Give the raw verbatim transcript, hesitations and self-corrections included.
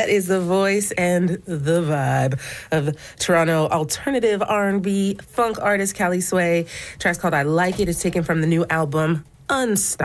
That is the voice and the vibe of Toronto alternative R and B funk artist Cali Sway. The track's called I Like It. It's taken from the new album Unstoppable.